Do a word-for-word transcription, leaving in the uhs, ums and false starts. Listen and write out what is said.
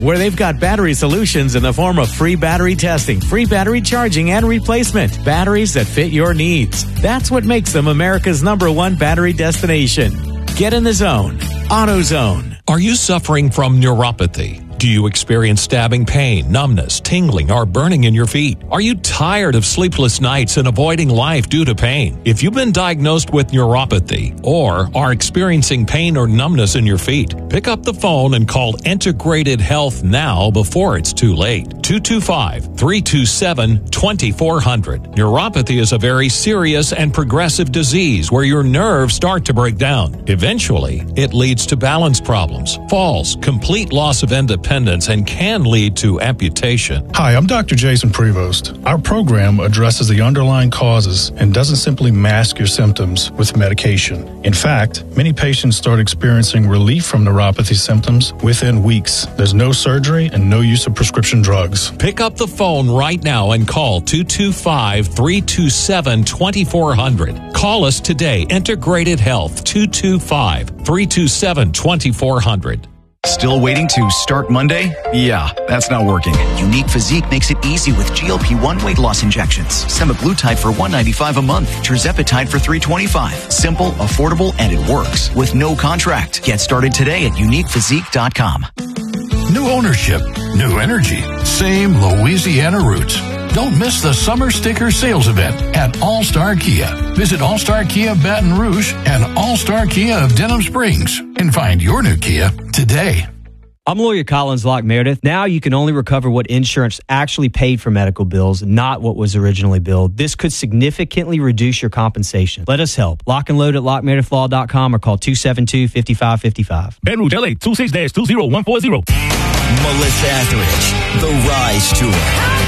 where they've got battery solutions in the form of free battery testing, free battery charging, and replacement. Batteries that fit your needs. That's what makes them America's number one battery destination. Get in the zone. AutoZone. Are you suffering from neuropathy? Do you experience stabbing pain, numbness, tingling, or burning in your feet? Are you tired of sleepless nights and avoiding life due to pain? If you've been diagnosed with neuropathy or are experiencing pain or numbness in your feet, pick up the phone and call Integrated Health now before it's too late. two two five, three two seven, two four zero zero. Neuropathy is a very serious and progressive disease where your nerves start to break down. Eventually, it leads to balance problems, falls, complete loss of independence, and can lead to amputation. Hi, I'm Doctor Jason Prevost. Our program addresses the underlying causes and doesn't simply mask your symptoms with medication. In fact, many patients start experiencing relief from neuropathy symptoms within weeks. There's no surgery and no use of prescription drugs. Pick up the phone right now and call two two five, three two seven, two four zero zero. Call us today, Integrated Health, two two five, three two seven, two four zero zero. Still waiting to start Monday? Yeah, that's not working. Unique Physique makes it easy with G L P one weight loss injections. Semaglutide for one hundred ninety-five dollars a month. Tirzepatide for three hundred twenty-five dollars. Simple, affordable, and it works with no contract. Get started today at unique physique dot com. New ownership, new energy, same Louisiana roots. Don't miss the summer sticker sales event at All-Star Kia. Visit All-Star Kia Baton Rouge and All-Star Kia of Denham Springs and find your new Kia today. I'm lawyer Collins Locke Meredith. Now you can only recover what insurance actually paid for medical bills, not what was originally billed. This could significantly reduce your compensation. Let us help. Lock and load at lock meredith law dot com or call two seven two, five five five five. Baton Rouge, L A, two six two zero one four zero. Melissa Etheridge, The Rise Tour.